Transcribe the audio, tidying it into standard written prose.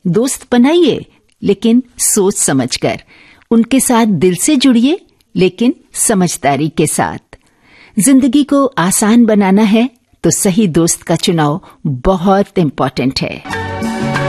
दोस्त बनाइए, लेकिन सोच समझकर। उनके साथ दिल से जुड़िए, लेकिन समझदारी के साथ। जिंदगी को आसान बनाना है तो सही दोस्त का चुनाव बहुत इम्पोर्टेंट है।